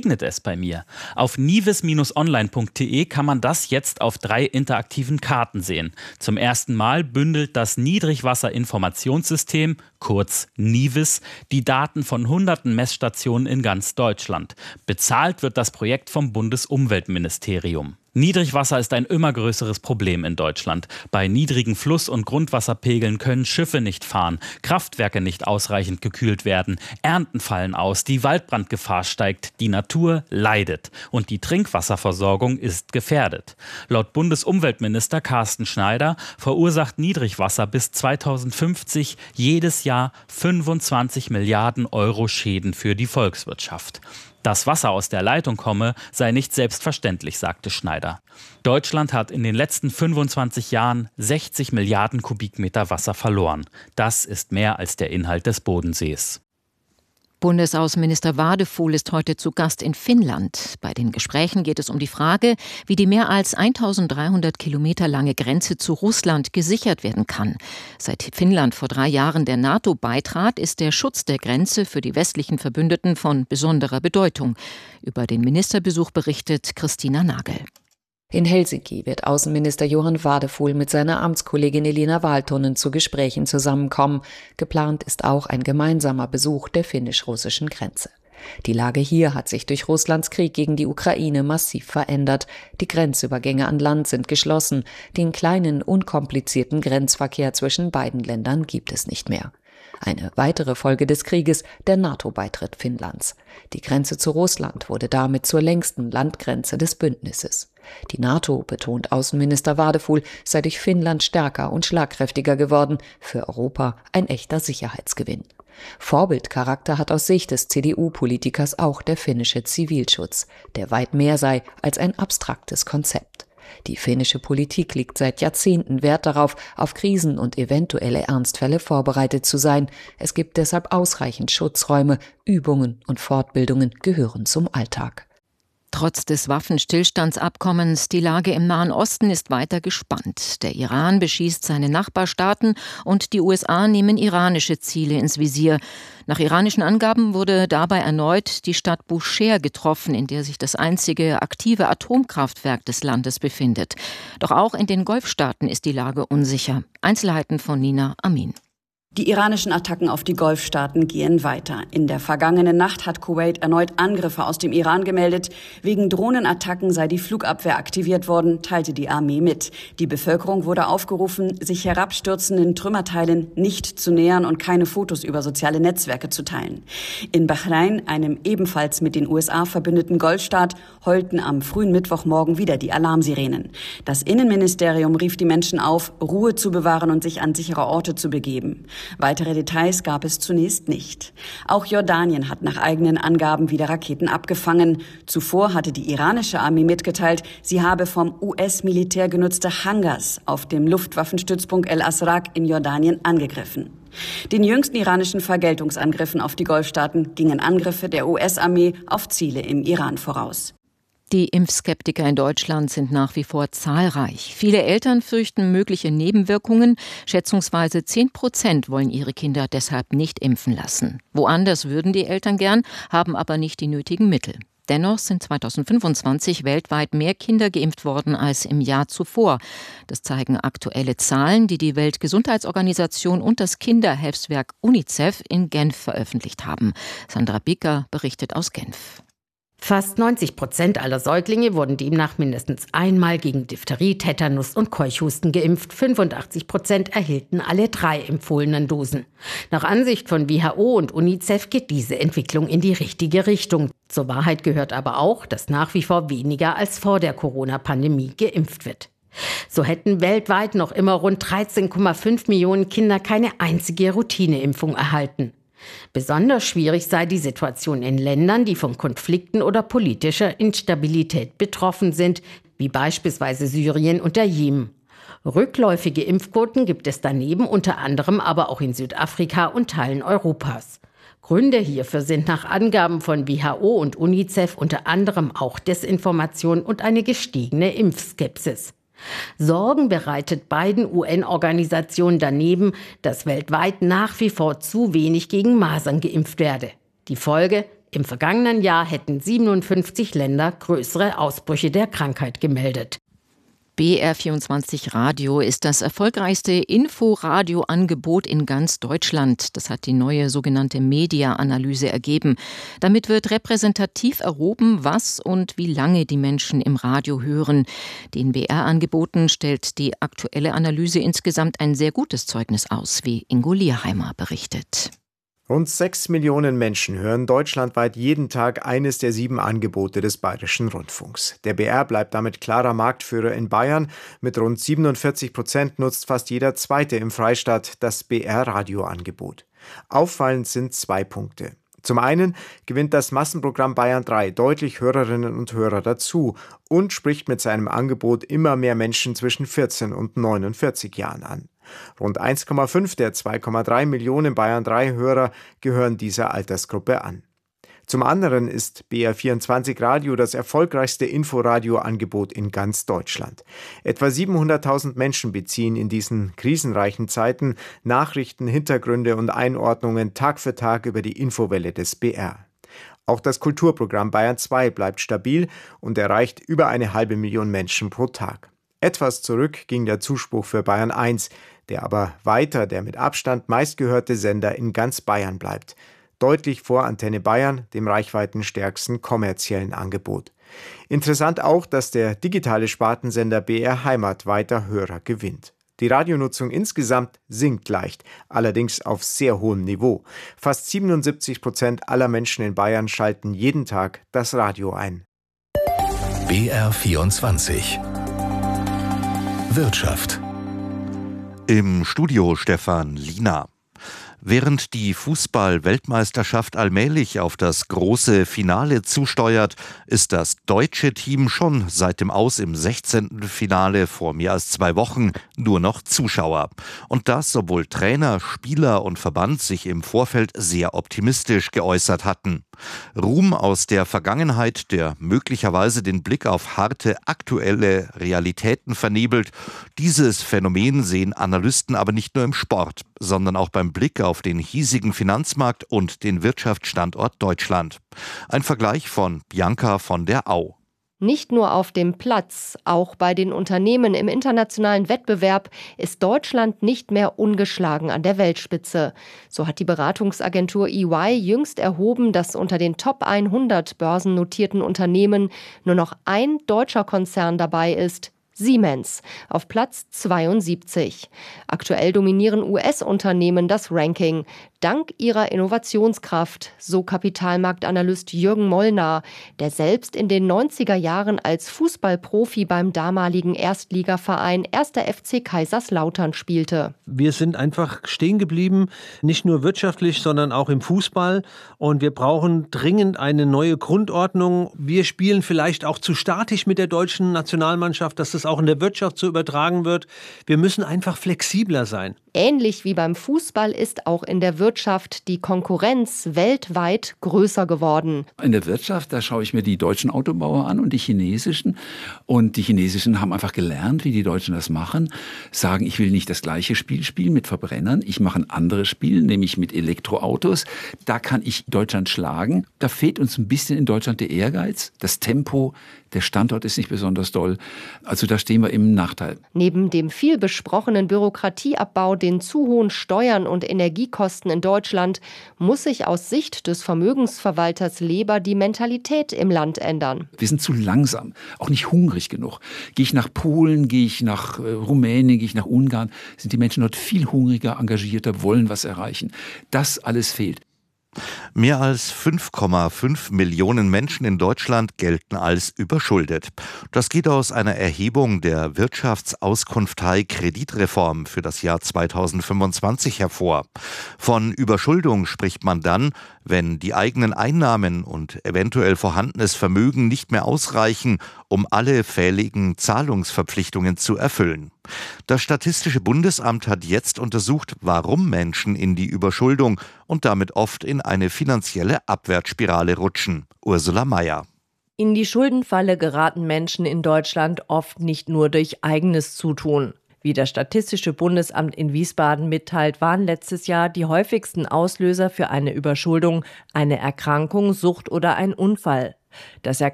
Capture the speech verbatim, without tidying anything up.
regnet es bei mir? Auf nives Bindestrich online Punkt de kann man das jetzt auf drei interaktiven Karten sehen. Zum ersten Mal bündelt das Niedrigwasserinformationssystem, kurz NIWIS, die Daten von hunderten Messstationen in ganz Deutschland. Bezahlt wird das Projekt vom Bundesumweltministerium. Niedrigwasser ist ein immer größeres Problem in Deutschland. Bei niedrigen Fluss- und Grundwasserpegeln können Schiffe nicht fahren, Kraftwerke nicht ausreichend gekühlt werden, Ernten fallen aus, die Waldbrandgefahr steigt, die Natur leidet und die Trinkwasserversorgung ist gefährdet. Laut Bundesumweltminister Carsten Schneider verursacht Niedrigwasser bis zweitausendfünfzig jedes Jahr fünfundzwanzig Milliarden Euro Schäden für die Volkswirtschaft. Dass Wasser aus der Leitung komme, sei nicht selbstverständlich, sagte Schneider. Deutschland hat in den letzten fünfundzwanzig Jahren sechzig Milliarden Kubikmeter Wasser verloren. Das ist mehr als der Inhalt des Bodensees. Bundesaußenminister Wadefuhl ist heute zu Gast in Finnland. Bei den Gesprächen geht es um die Frage, wie die mehr als eintausenddreihundert Kilometer lange Grenze zu Russland gesichert werden kann. Seit Finnland vor drei Jahren der NATO beitrat, ist der Schutz der Grenze für die westlichen Verbündeten von besonderer Bedeutung. Über den Ministerbesuch berichtet Christina Nagel. In Helsinki wird Außenminister Johan Wadefuhl mit seiner Amtskollegin Elina Valtonen zu Gesprächen zusammenkommen. Geplant ist auch ein gemeinsamer Besuch der finnisch-russischen Grenze. Die Lage hier hat sich durch Russlands Krieg gegen die Ukraine massiv verändert. Die Grenzübergänge an Land sind geschlossen. Den kleinen, unkomplizierten Grenzverkehr zwischen beiden Ländern gibt es nicht mehr. Eine weitere Folge des Krieges, der NATO-Beitritt Finnlands. Die Grenze zu Russland wurde damit zur längsten Landgrenze des Bündnisses. Die NATO, betont Außenminister Wadefuhl, sei durch Finnland stärker und schlagkräftiger geworden, für Europa ein echter Sicherheitsgewinn. Vorbildcharakter hat aus Sicht des C D U-Politikers auch der finnische Zivilschutz, der weit mehr sei als ein abstraktes Konzept. Die finnische Politik legt seit Jahrzehnten Wert darauf, auf Krisen und eventuelle Ernstfälle vorbereitet zu sein. Es gibt deshalb ausreichend Schutzräume, Übungen und Fortbildungen gehören zum Alltag. Trotz des Waffenstillstandsabkommens, die Lage im Nahen Osten ist weiter gespannt. Der Iran beschießt seine Nachbarstaaten und die U S A nehmen iranische Ziele ins Visier. Nach iranischen Angaben wurde dabei erneut die Stadt Bushehr getroffen, in der sich das einzige aktive Atomkraftwerk des Landes befindet. Doch auch in den Golfstaaten ist die Lage unsicher. Einzelheiten von Nina Amin. Die iranischen Attacken auf die Golfstaaten gehen weiter. In der vergangenen Nacht hat Kuwait erneut Angriffe aus dem Iran gemeldet. Wegen Drohnenattacken sei die Flugabwehr aktiviert worden, teilte die Armee mit. Die Bevölkerung wurde aufgerufen, sich herabstürzenden Trümmerteilen nicht zu nähern und keine Fotos über soziale Netzwerke zu teilen. In Bahrain, einem ebenfalls mit den U S A verbündeten Golfstaat, heulten am frühen Mittwochmorgen wieder die Alarmsirenen. Das Innenministerium rief die Menschen auf, Ruhe zu bewahren und sich an sichere Orte zu begeben. Weitere Details gab es zunächst nicht. Auch Jordanien hat nach eigenen Angaben wieder Raketen abgefangen. Zuvor hatte die iranische Armee mitgeteilt, sie habe vom U S-Militär genutzte Hangars auf dem Luftwaffenstützpunkt El Asraq in Jordanien angegriffen. Den jüngsten iranischen Vergeltungsangriffen auf die Golfstaaten gingen Angriffe der U S-Armee auf Ziele im Iran voraus. Die Impfskeptiker in Deutschland sind nach wie vor zahlreich. Viele Eltern fürchten mögliche Nebenwirkungen. Schätzungsweise zehn Prozent wollen ihre Kinder deshalb nicht impfen lassen. Woanders würden die Eltern gern, haben aber nicht die nötigen Mittel. Dennoch sind zweitausendfünfundzwanzig weltweit mehr Kinder geimpft worden als im Jahr zuvor. Das zeigen aktuelle Zahlen, die die Weltgesundheitsorganisation und das Kinderhilfswerk UNICEF in Genf veröffentlicht haben. Sandra Bicker berichtet aus Genf. Fast neunzig Prozent aller Säuglinge wurden demnach mindestens einmal gegen Diphtherie, Tetanus und Keuchhusten geimpft. fünfundachtzig Prozent erhielten alle drei empfohlenen Dosen. Nach Ansicht von W H O und UNICEF geht diese Entwicklung in die richtige Richtung. Zur Wahrheit gehört aber auch, dass nach wie vor weniger als vor der Corona-Pandemie geimpft wird. So hätten weltweit noch immer rund dreizehn Komma fünf Millionen Kinder keine einzige Routineimpfung erhalten. Besonders schwierig sei die Situation in Ländern, die von Konflikten oder politischer Instabilität betroffen sind, wie beispielsweise Syrien und der Jemen. Rückläufige Impfquoten gibt es daneben unter anderem aber auch in Südafrika und Teilen Europas. Gründe hierfür sind nach Angaben von W H O und UNICEF unter anderem auch Desinformation und eine gestiegene Impfskepsis. Sorgen bereitet beiden U N-Organisationen daneben, dass weltweit nach wie vor zu wenig gegen Masern geimpft werde. Die Folge: Im vergangenen Jahr hätten siebenundfünfzig Länder größere Ausbrüche der Krankheit gemeldet. B R vierundzwanzig Radio ist das erfolgreichste Inforadio-Angebot in ganz Deutschland. Das hat die neue sogenannte Media-Analyse ergeben. Damit wird repräsentativ erhoben, was und wie lange die Menschen im Radio hören. Den B R-Angeboten stellt die aktuelle Analyse insgesamt ein sehr gutes Zeugnis aus, wie Ingo Lierheimer berichtet. Rund sechs Millionen Menschen hören deutschlandweit jeden Tag eines der sieben Angebote des Bayerischen Rundfunks. Der B R bleibt damit klarer Marktführer in Bayern. Mit rund siebenundvierzig Prozent nutzt fast jeder Zweite im Freistaat das B R-Radioangebot. Auffallend sind zwei Punkte. Zum einen gewinnt das Massenprogramm Bayern drei deutlich Hörerinnen und Hörer dazu und spricht mit seinem Angebot immer mehr Menschen zwischen vierzehn und neunundvierzig Jahren an. Rund eins Komma fünf der zwei Komma drei Millionen Bayern drei Hörer gehören dieser Altersgruppe an. Zum anderen ist B R vierundzwanzig Radio das erfolgreichste Inforadio-Angebot in ganz Deutschland. Etwa siebenhunderttausend Menschen beziehen in diesen krisenreichen Zeiten Nachrichten, Hintergründe und Einordnungen Tag für Tag über die Infowelle des B R. Auch das Kulturprogramm Bayern zwei bleibt stabil und erreicht über eine halbe Million Menschen pro Tag. Etwas zurück ging der Zuspruch für Bayern eins, der aber weiter der mit Abstand meistgehörte Sender in ganz Bayern bleibt. Deutlich vor Antenne Bayern, dem reichweitenstärksten kommerziellen Angebot. Interessant auch, dass der digitale Spartensender B R Heimat weiter Hörer gewinnt. Die Radionutzung insgesamt sinkt leicht, allerdings auf sehr hohem Niveau. Fast siebenundsiebzig Prozent aller Menschen in Bayern schalten jeden Tag das Radio ein. B R vierundzwanzig Wirtschaft. Im Studio Stefan Liener. Während die Fußball-Weltmeisterschaft allmählich auf das große Finale zusteuert, ist das deutsche Team schon seit dem Aus im sechzehnten Finale vor mehr als zwei Wochen nur noch Zuschauer. Und das, obwohl Trainer, Spieler und Verband sich im Vorfeld sehr optimistisch geäußert hatten. Ruhm aus der Vergangenheit, der möglicherweise den Blick auf harte aktuelle Realitäten vernebelt. Dieses Phänomen sehen Analysten aber nicht nur im Sport, sondern auch beim Blick auf den hiesigen Finanzmarkt und den Wirtschaftsstandort Deutschland. Ein Vergleich von Bianca von der Au. Nicht nur auf dem Platz, auch bei den Unternehmen im internationalen Wettbewerb ist Deutschland nicht mehr ungeschlagen an der Weltspitze. So hat die Beratungsagentur E Y jüngst erhoben, dass unter den Top hundert börsennotierten Unternehmen nur noch ein deutscher Konzern dabei ist: Siemens auf Platz zweiundsiebzig. Aktuell dominieren U S-Unternehmen das Ranking. Dank ihrer Innovationskraft, so Kapitalmarktanalyst Jürgen Molnar, der selbst in den neunziger Jahren als Fußballprofi beim damaligen Erstligaverein erster F C Kaiserslautern spielte. Wir sind einfach stehen geblieben, nicht nur wirtschaftlich, sondern auch im Fußball. Und wir brauchen dringend eine neue Grundordnung. Wir spielen vielleicht auch zu statisch mit der deutschen Nationalmannschaft, dass das auch in der Wirtschaft so übertragen wird. Wir müssen einfach flexibler sein. Ähnlich wie beim Fußball ist auch in der Wirtschaft die Konkurrenz weltweit größer geworden. In der Wirtschaft, da schaue ich mir die deutschen Autobauer an und die chinesischen. Und die chinesischen haben einfach gelernt, wie die Deutschen das machen. Sagen, ich will nicht das gleiche Spiel spielen mit Verbrennern. Ich mache ein anderes Spiel, nämlich mit Elektroautos. Da kann ich Deutschland schlagen. Da fehlt uns ein bisschen in Deutschland der Ehrgeiz, das Tempo. Der Standort ist nicht besonders doll. Also da stehen wir im Nachteil. Neben dem viel besprochenen Bürokratieabbau, den zu hohen Steuern und Energiekosten in Deutschland, muss sich aus Sicht des Vermögensverwalters Leber die Mentalität im Land ändern. Wir sind zu langsam, auch nicht hungrig genug. Gehe ich nach Polen, gehe ich nach Rumänien, gehe ich nach Ungarn, sind die Menschen dort viel hungriger, engagierter, wollen was erreichen. Das alles fehlt. Mehr als fünf Komma fünf Millionen Menschen in Deutschland gelten als überschuldet. Das geht aus einer Erhebung der Wirtschaftsauskunftei Kreditreform für das Jahr zweitausendfünfundzwanzig hervor. Von Überschuldung spricht man dann, wenn die eigenen Einnahmen und eventuell vorhandenes Vermögen nicht mehr ausreichen, um alle fälligen Zahlungsverpflichtungen zu erfüllen. Das Statistische Bundesamt hat jetzt untersucht, warum Menschen in die Überschuldung und damit oft in eine finanzielle Abwärtsspirale rutschen. Ursula Mayer. In die Schuldenfalle geraten Menschen in Deutschland oft nicht nur durch eigenes Zutun. Wie das Statistische Bundesamt in Wiesbaden mitteilt, waren letztes Jahr die häufigsten Auslöser für eine Überschuldung eine Erkrankung, Sucht oder ein Unfall. Das erkannte